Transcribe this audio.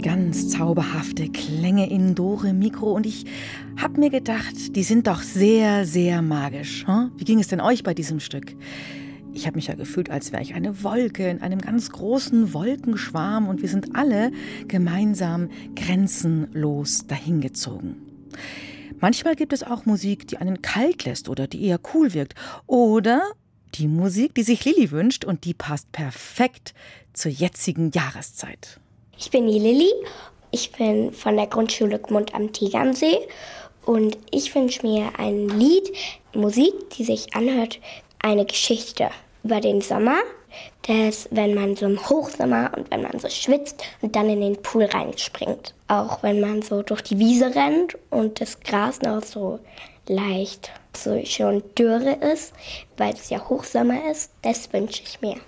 ganz zauberhafte Klänge in Dore Mikro und ich habe mir gedacht, die sind doch sehr, sehr magisch. Wie ging es denn euch bei diesem Stück? Ich habe mich ja gefühlt, als wäre ich eine Wolke in einem ganz großen Wolkenschwarm und wir sind alle gemeinsam grenzenlos dahingezogen. Manchmal gibt es auch Musik, die einen kalt lässt oder die eher cool wirkt. Oder die Musik, die sich Lilly wünscht und die passt perfekt zur jetzigen Jahreszeit. Ich bin die Lilly, ich bin von der Grundschule Gmund am Tegernsee und ich wünsche mir ein Lied, Musik, die sich anhört, eine Geschichte über den Sommer, dass wenn man so im Hochsommer und wenn man so schwitzt und dann in den Pool reinspringt. Auch wenn man so durch die Wiese rennt und das Gras noch so leicht so schon Dürre ist, weil es ja Hochsommer ist, das wünsche ich mir.